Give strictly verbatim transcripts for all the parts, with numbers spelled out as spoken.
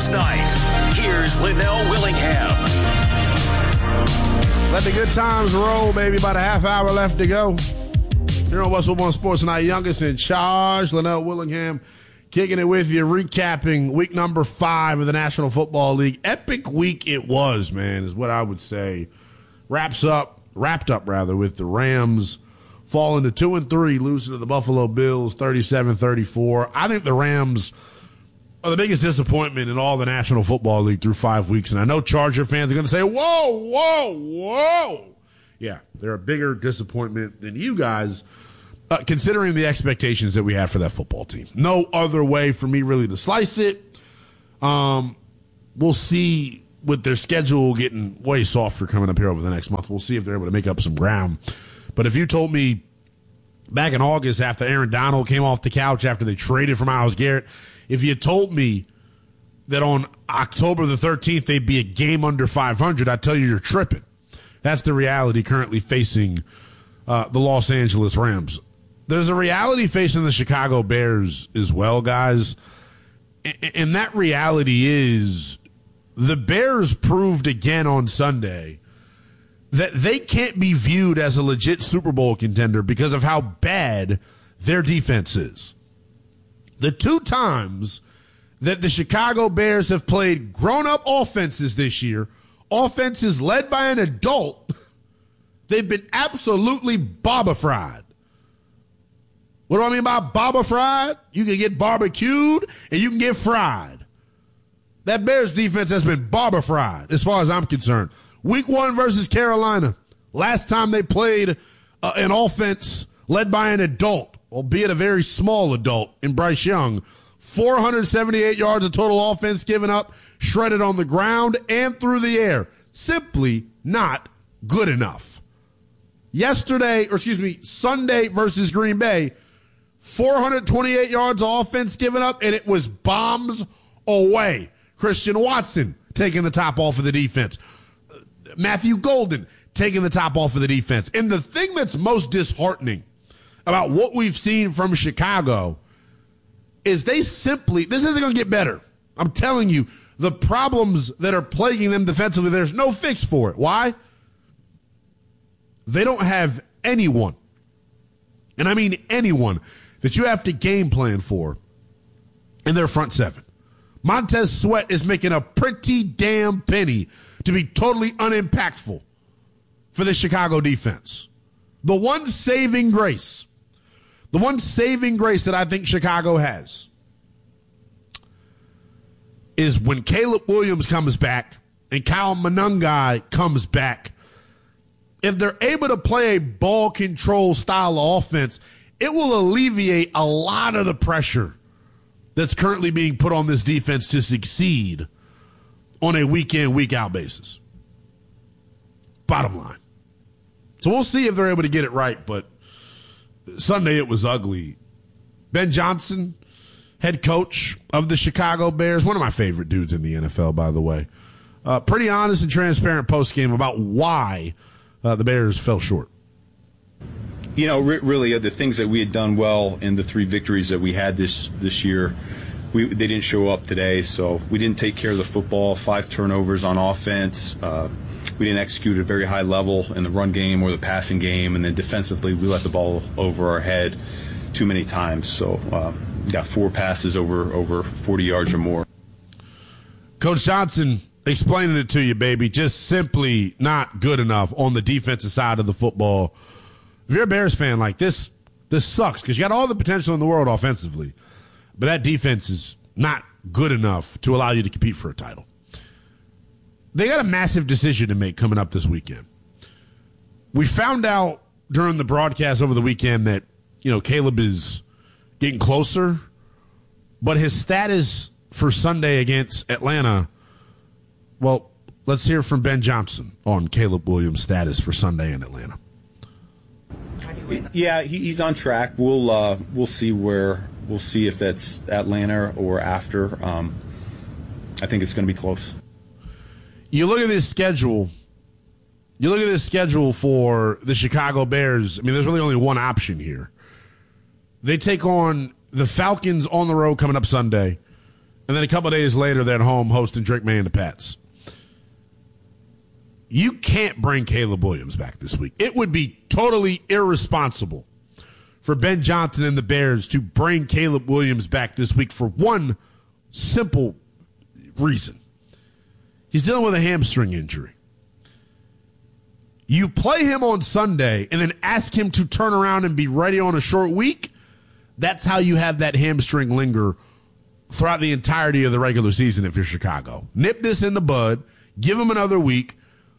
sports night. Here's Linnell Willingham. Let the good times roll, baby. About a half hour left to go. Here on West One Sports Night, youngest in charge, Linnell Willingham, kicking it with you, recapping week number five of the National Football League. Epic week it was, man, is what I would say. Wraps up, wrapped up rather, with the Rams falling to two and three, losing to the Buffalo Bills, thirty-seven thirty-four. I think the Rams are the biggest disappointment in all the National Football League through five weeks. And I know Charger fans are going to say, whoa, whoa, whoa. Yeah, they're a bigger disappointment than you guys, uh, considering the expectations that we had for that football team. No other way for me really to slice it. Um, we'll see with their schedule getting way softer coming up here over the next month. We'll see if they're able to make up some ground. But if you told me back in August after Aaron Donald came off the couch after they traded for Myles Garrett, if you told me that on October the thirteenth they'd be a game under five hundred, I'd tell you you're tripping. That's the reality currently facing uh, the Los Angeles Rams. There's a reality facing the Chicago Bears as well, guys. And that reality is the Bears proved again on Sunday that they can't be viewed as a legit Super Bowl contender because of how bad their defense is. The two times that the Chicago Bears have played grown-up offenses this year, offenses led by an adult, they've been absolutely barber-fried. What do I mean by barber-fried? You can get barbecued and you can get fried. That Bears defense has been barber-fried as far as I'm concerned. Week one versus Carolina, last time they played uh, an offense led by an adult, albeit a very small adult in Bryce Young. four hundred seventy-eight yards of total offense given up, shredded on the ground and through the air. Simply not good enough. Yesterday, or excuse me, Sunday versus Green Bay, four hundred twenty-eight yards of offense given up, and it was bombs away. Christian Watson taking the top off of the defense. Matthew Golden taking the top off of the defense. And the thing that's most disheartening about what we've seen from Chicago is they simply, this isn't going to get better. I'm telling you, the problems that are plaguing them defensively, there's no fix for it. Why? They don't have anyone, and I mean anyone, that you have to game plan for in their front seven. Montez Sweat is making a pretty damn penny to be totally unimpactful for the Chicago defense. The one saving grace, the one saving grace that I think Chicago has is when Caleb Williams comes back and Kyle Monangai comes back. If they're able to play a ball control style of offense, it will alleviate a lot of the pressure that's currently being put on this defense to succeed on a week-in, week-out basis. Bottom line. So we'll see if they're able to get it right, but Sunday it was ugly. Ben Johnson, head coach of the Chicago Bears, one of my favorite dudes in the N F L, by the way. Uh, pretty honest and transparent postgame about why uh, the Bears fell short. You know, re- really, uh, the things that we had done well in the three victories that we had this this year, we they didn't show up today. So we didn't take care of the football. Five turnovers on offense. Uh, we didn't execute at a very high level in the run game or the passing game, and then defensively, we let the ball over our head too many times. So uh, got four passes over over forty yards or more. Coach Johnson explaining it to you, baby. Just simply not good enough on the defensive side of the football. If you're a Bears fan, like this, this sucks because you got all the potential in the world offensively, but that defense is not good enough to allow you to compete for a title. They got a massive decision to make coming up this weekend. We found out during the broadcast over the weekend that, you know, Caleb is getting closer, but his status for Sunday against Atlanta, well, let's hear from Ben Johnson on Caleb Williams' status for Sunday in Atlanta. Yeah, he, he's on track. We'll uh, we'll see where we'll see if that's Atlanta or after. Um, I think it's going to be close. You look at this schedule. You look at this schedule for the Chicago Bears. I mean, there's really only one option here. They take on the Falcons on the road coming up Sunday. And then a couple of days later, they're at home hosting Drake May and the Pats. You can't bring Caleb Williams back this week. It would be totally irresponsible for Ben Johnson and the Bears to bring Caleb Williams back this week for one simple reason. He's dealing with a hamstring injury. You play him on Sunday and then ask him to turn around and be ready on a short week. That's how you have that hamstring linger throughout the entirety of the regular season if you're Chicago. Nip this in the bud. Give him another week.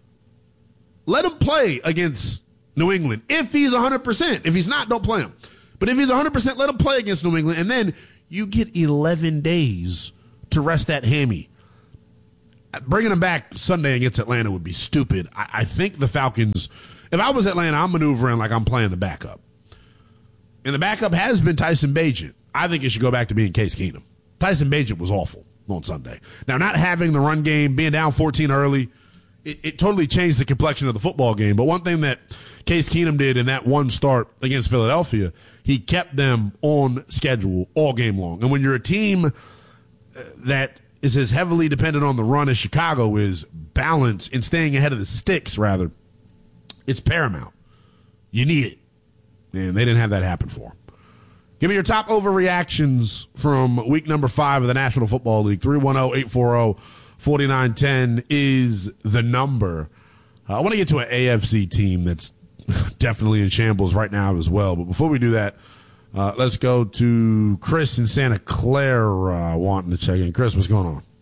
Let him play against New England if he's one hundred percent. If he's not, don't play him. But if he's one hundred percent, let him play against New England. And then you get eleven days to rest that hammy. Bringing him back Sunday against Atlanta would be stupid. I, I think the Falcons, if I was Atlanta, I'm maneuvering like I'm playing the backup. And the backup has been Tyson Bagent. I think it should go back to being Case Keenum. Tyson Bagent was awful on Sunday. Now, not having the run game, being down fourteen early, it, it totally changed the complexion of the football game. But one thing that Case Keenum did in that one start against Philadelphia, he kept them on schedule all game long. And when you're a team that is as heavily dependent on the run as Chicago is, balance and staying ahead of the sticks, rather, it's paramount. You need it. And they didn't have that happen for them. Give me your top overreactions from week number five of the National Football League. three one zero, eight four zero, four nine one zero is the number. Uh, I want to get to an A F C team that's definitely in shambles right now as well. But before we do that, Uh, let's go to Chris in Santa Clara uh, wanting to check in. Chris, what's going on?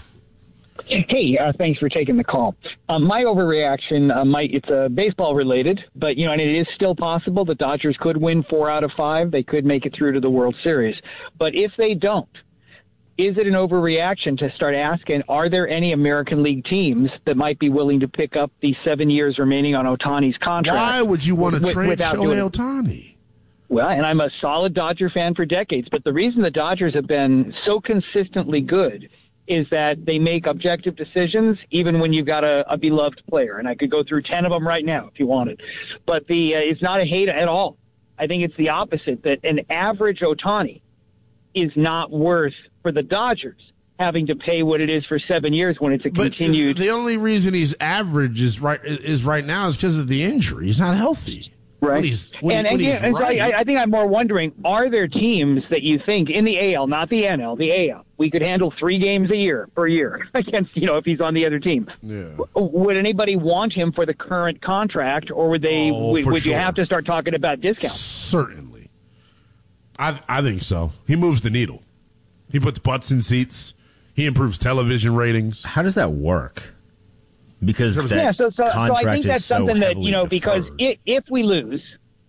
Hey, uh, thanks for taking the call. Um, my overreaction, uh, might it's uh, baseball related, but you know, and it is still possible the Dodgers could win four out of five. They could make it through to the World Series. But if they don't, is it an overreaction to start asking, are there any American League teams that might be willing to pick up the seven years remaining on Ohtani's contract? Why would you want to with, trade Shohei doing, Ohtani? Well, and I'm a solid Dodger fan for decades, but the reason the Dodgers have been so consistently good is that they make objective decisions even when you've got a, a beloved player. And I could go through ten of them right now if you wanted. But the uh, it's not a hate at all. I think it's the opposite, that an average Ohtani is not worth, for the Dodgers, having to pay what it is for seven years when it's a but continued... The only reason he's average is right, is right now is because of the injury. He's not healthy. Right. When he's, when and, he, when and, he's and right. so I, I think I'm more wondering, are there teams that you think in the A L, not the N L, the A L, we could handle three games a year per year against, you know, if he's on the other team? Yeah. Would anybody want him for the current contract, or would they? Oh, would for would sure. you have to start talking about discounts? Certainly. I I think so. He moves the needle. He puts butts in seats. He improves television ratings. How does that work? Because that yeah, so, so, so contract I think that's is so something that, you know, heavily because deferred. if, if we lose,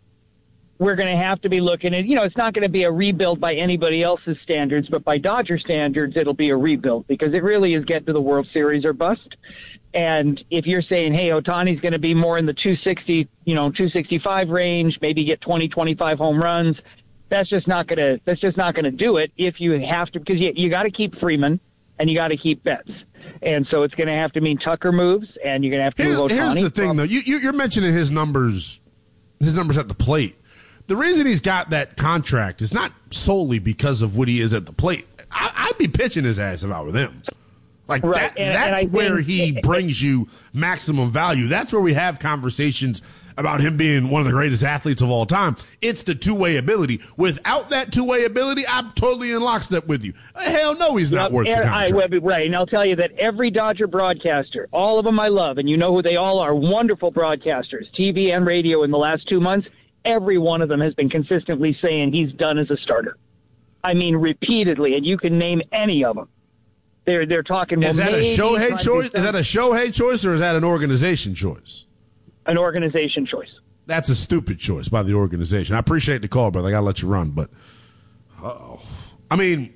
we're going to have to be looking at, you know, it's not going to be a rebuild by anybody else's standards, but by Dodger standards, it'll be a rebuild, because it really is get to the World Series or bust. And if you're saying, hey, Ohtani's going to be more in the two sixty, you know, two sixty-five range, maybe get twenty, twenty-five home runs, that's just not going to, that's just not going to do it if you have to, because you, you got to keep Freeman and you got to keep Betts. And so it's going to have to mean Tucker moves, and you're going to have to Here's, move Ohtani. here's the thing, from, though. You, you, you're mentioning his numbers, his numbers at the plate. The reason he's got that contract is not solely because of what he is at the plate. I, I'd be pitching his ass if I were them. Like Right. that, And- that's and I where think- he brings you maximum value. That's where we have conversations about him being one of the greatest athletes of all time. It's the two-way ability. Without that two-way ability, I'm totally in lockstep with you. Hell no, he's not Yep, worth the and I- contract. right, and I'll tell you that every Dodger broadcaster, all of them I love, and you know who they all are, wonderful broadcasters, T V and radio in the last two months, every one of them has been consistently saying he's done as a starter. I mean, repeatedly, and you can name any of them. They're they're talking. Is well, that a maybe Shohei trying to choice? do Is that a Shohei choice, or is that an organization choice? an organization choice? That's a stupid choice by the organization. I appreciate the call, brother. I got to let you run, but uh-oh. I mean,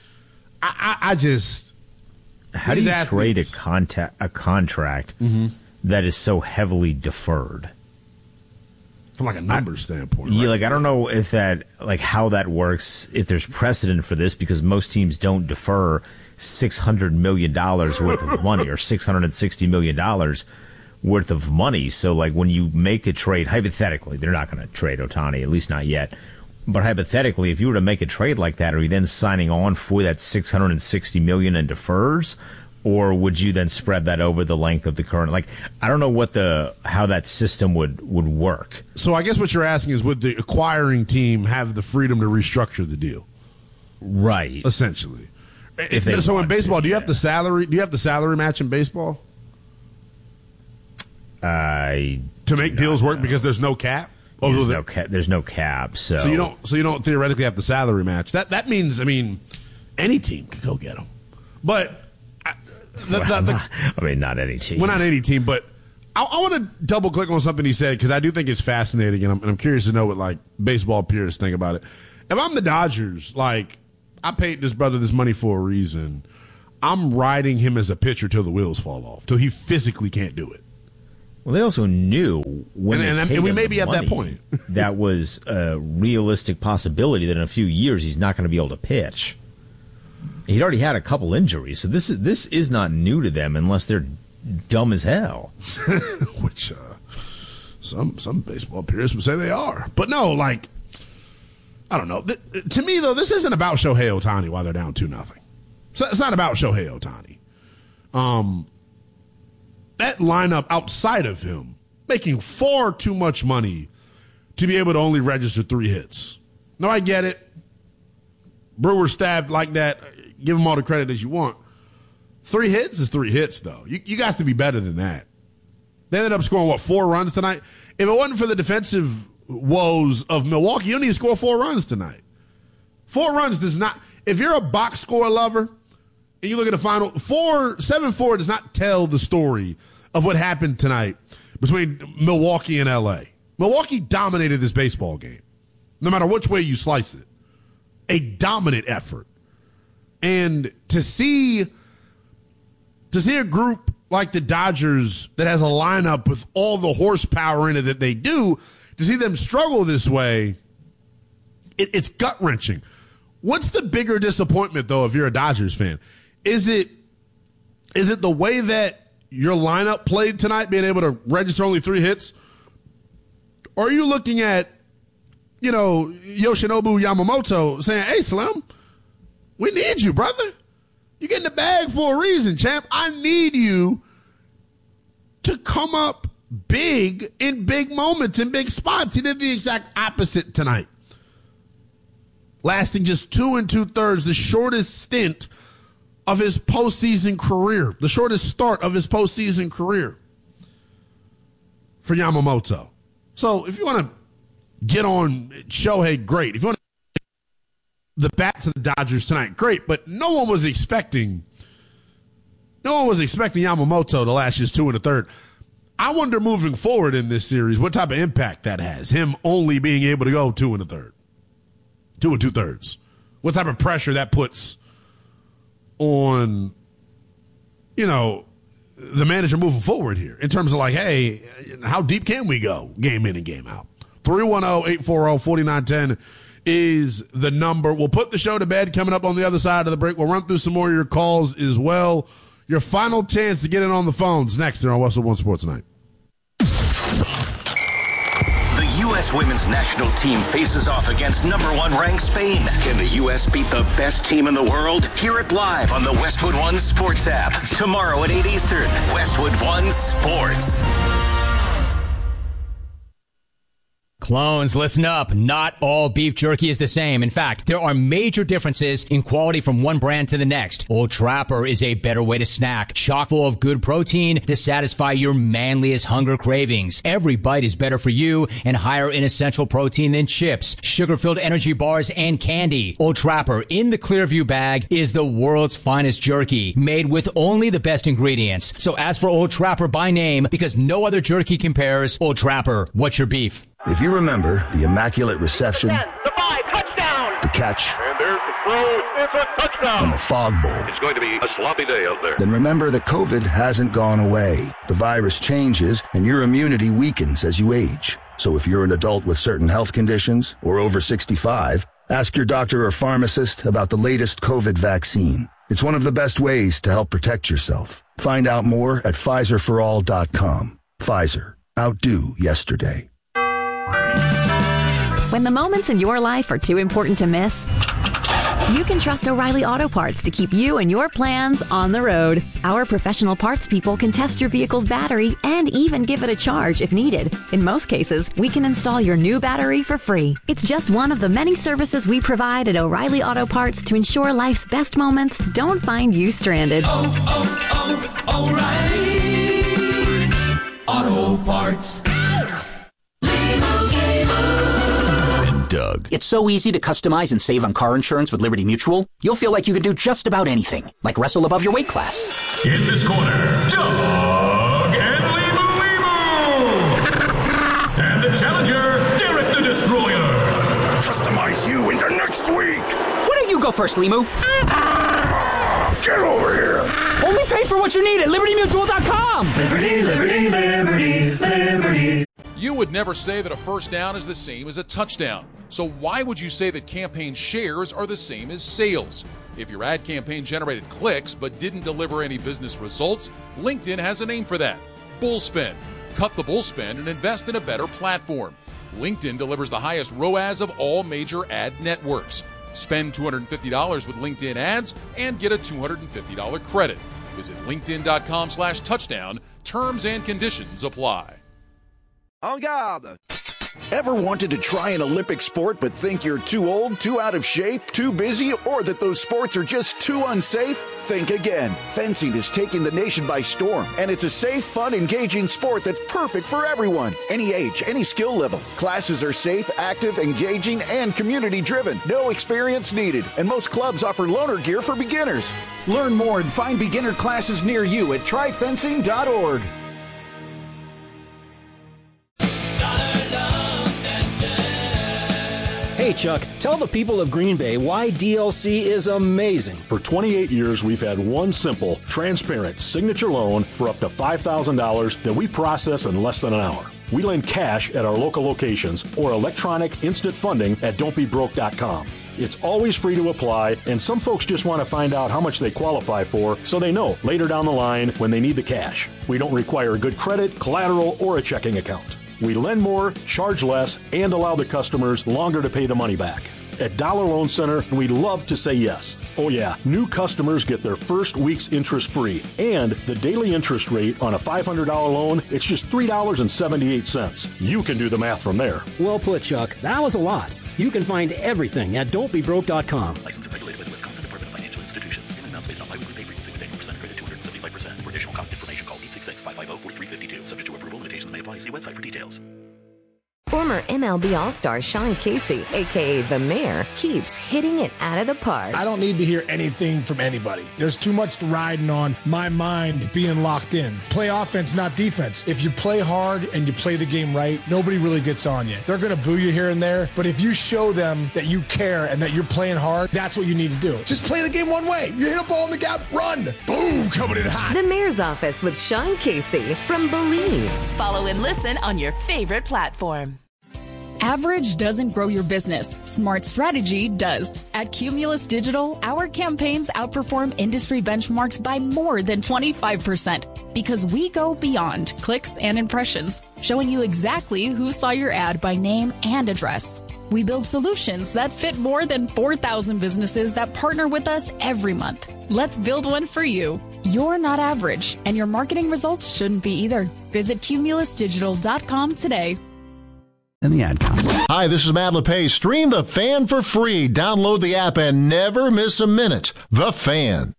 I, I, I just How do these you athletes- trade a contact a contract that is so heavily deferred? from like a numbers standpoint. Yeah, right? like I don't know if that like how that works, if there's precedent for this, because most teams don't defer six hundred million dollars worth of money or six hundred sixty million dollars worth of money. So like when you make a trade, hypothetically, they're not going to trade Ohtani, at least not yet. But hypothetically, if you were to make a trade like that, are you then signing on for that six hundred sixty million dollars in defers? Or would you then spread that over the length of the current? Like, I don't know what the how that system would, would work. So I guess what you're asking is, would the acquiring team have the freedom to restructure the deal? Right. Essentially. If they so in baseball, to, do you yeah. have the salary? Do you have the salary match in baseball? I to make deals work know. because there's no cap. There's, oh, no cap, there's no cap, so so you don't so you don't theoretically have the salary match. That that means I mean any team could go get them, but I, the, well, the, the, I mean not any team. Well, not any team, but I, I want to double click on something he said because I do think it's fascinating, and I'm, and I'm curious to know what like baseball peers think about it. If I'm the Dodgers, like I paid this brother this money for a reason, I'm riding him as a pitcher till the wheels fall off, till he physically can't do it. Well, they also knew when and, they and, paid and we him may the be at money, that point. that was a realistic possibility that in a few years he's not going to be able to pitch. He'd already had a couple injuries, so this is this is not new to them unless they're dumb as hell. Which uh, some some baseball peers would say they are, but no, like I don't know. Th- to me though, this isn't about Shohei Ohtani while they're down two nothing. So it's not about Shohei Ohtani. Um. That lineup outside of him making far too much money to be able to only register three hits. No, I get it. Brewers staffed like that. Give them all the credit as you want. Three hits is three hits, though. You, you guys to be better than that. They ended up scoring, what, four runs tonight? If it wasn't for the defensive woes of Milwaukee, you don't need to score four runs tonight. Four runs does not – if you're a box score lover – and you look at the final, four, seven four does not tell the story of what happened tonight between Milwaukee and L A. Milwaukee dominated this baseball game, no matter which way you slice it. A dominant effort. And to see, to see a group like the Dodgers that has a lineup with all the horsepower in it that they do, to see them struggle this way, it, it's gut-wrenching. What's the bigger disappointment, though, if you're a Dodgers fan? Is it is it the way that your lineup played tonight, being able to register only three hits? Or are you looking at, you know, Yoshinobu Yamamoto saying, hey, Slim, we need you, brother. You get in the bag for a reason, champ. I need you to come up big in big moments, in big spots. He did the exact opposite tonight. Lasting just two and two-thirds, the shortest stint of his postseason career, the shortest start of his postseason career for Yamamoto. So if you want to get on Shohei, great. If you want to the bats of the Dodgers tonight, great. But no one was expecting, no one was expecting Yamamoto to last just two and a third. I wonder moving forward in this series what type of impact that has, him only being able to go two and a third, two and two thirds. What type of pressure that puts on, you know, the manager moving forward here in terms of like, hey, how deep can we go game in and game out? three one zero, eight four zero, four nine one zero is the number. We'll put the show to bed coming up on the other side of the break. We'll run through some more of your calls as well. Your final chance to get in on the phones next here on Westwood One Sports Night. The U S women's national team faces off against number one ranked Spain. Can the U S beat the best team in the world? Hear it live on the Westwood One Sports app. Tomorrow at eight Eastern. Westwood One Sports. Clones, listen up. Not all beef jerky is the same. In fact, there are major differences in quality from one brand to the next. Old Trapper is a better way to snack, chock full of good protein to satisfy your manliest hunger cravings. Every bite is better for you and higher in essential protein than chips, sugar-filled energy bars, and candy. Old Trapper in the Clearview bag is the world's finest jerky, made with only the best ingredients. So ask for Old Trapper by name because no other jerky compares. Old Trapper, what's your beef? If you remember the immaculate reception, ten, the five, touchdown! The catch, And there's the throw, it's a touchdown! and the fog bowl, It's going to be a sloppy day out there. then remember that COVID hasn't gone away. The virus changes, and your immunity weakens as you age. So if you're an adult with certain health conditions or over sixty-five, ask your doctor or pharmacist about the latest COVID vaccine. It's one of the best ways to help protect yourself. Find out more at Pfizer for all dot com. Pfizer. Outdo yesterday. When the moments in your life are too important to miss, you can trust O'Reilly Auto Parts to keep you and your plans on the road. Our professional parts people can test your vehicle's battery and even give it a charge if needed. In most cases, we can install your new battery for free. It's just one of the many services we provide at O'Reilly Auto Parts to ensure life's best moments don't find you stranded. Oh, oh, oh, O'Reilly Auto Parts. Doug. It's so easy to customize and save on car insurance with Liberty Mutual, you'll feel like you can do just about anything, like wrestle above your weight class. In this corner, Doug and Limu Limu! And the challenger, Derek the Destroyer! I'm gonna customize you into next week! Why don't you go first, Limu? Get over here! Only pay for what you need at Liberty Mutual dot com! Liberty, Liberty, Liberty, Liberty. You would never say that a first down is the same as a touchdown. So why would you say that campaign shares are the same as sales? If your ad campaign generated clicks but didn't deliver any business results, LinkedIn has a name for that. Bullspend. Cut the bullspend and invest in a better platform. LinkedIn delivers the highest R O A S of all major ad networks. Spend two hundred fifty dollars with LinkedIn ads and get a two hundred fifty dollars credit. Visit linkedin.com slash touchdown. Terms and conditions apply. En garde! Ever wanted to try an Olympic sport but think you're too old, too out of shape, too busy, or that those sports are just too unsafe? Think again. Fencing is taking the nation by storm, and it's a safe, fun, engaging sport that's perfect for everyone. Any age, any skill level. Classes are safe, active, engaging, and community-driven. No experience needed, and most clubs offer loaner gear for beginners. Learn more and find beginner classes near you at try fencing dot org. Hey, Chuck, tell the people of Green Bay why D L C is amazing. For twenty-eight years, we've had one simple, transparent signature loan for up to five thousand dollars that we process in less than an hour. We lend cash at our local locations or electronic instant funding at don't be broke dot com. It's always free to apply, and some folks just want to find out how much they qualify for so they know later down the line when they need the cash. We don't require good credit, collateral, or a checking account. We lend more, charge less, and allow the customers longer to pay the money back. At Dollar Loan Center, we'd love to say yes. Oh yeah, new customers get their first week's interest free. And the daily interest rate on a five hundred dollars loan, it's just three dollars and seventy-eight cents. You can do the math from there. Well put, Chuck. That was a lot. You can find everything at don't be broke dot com. Licensed and regulated by the Wisconsin Department of Financial Institutions. Payment amounts based on biweekly pay frequency with annual percent credit two hundred seventy-five percent. For additional cost information, call eight six six, five five zero, four three five two. Subject to approval, limitations may apply. See website for details. Former M L B All-Star Sean Casey, a k a. The Mayor, keeps hitting it out of the park. I don't need to hear anything from anybody. There's too much riding on my mind being locked in. Play offense, not defense. If you play hard and you play the game right, nobody really gets on you. They're going to boo you here and there, but if you show them that you care and that you're playing hard, that's what you need to do. Just play the game one way. You hit a ball in the gap, run. Boom, coming in hot. The Mayor's Office with Sean Casey from Believe. Follow and listen on your favorite platform. Average doesn't grow your business. Smart strategy does. At Cumulus Digital, our campaigns outperform industry benchmarks by more than twenty-five percent because we go beyond clicks and impressions, showing you exactly who saw your ad by name and address. We build solutions that fit more than four thousand businesses that partner with us every month. Let's build one for you. You're not average, and your marketing results shouldn't be either. Visit cumulus digital dot com today. And the ad console. Hi, this is Matt LePay. Stream The Fan for free. Download the app and never miss a minute. The Fan.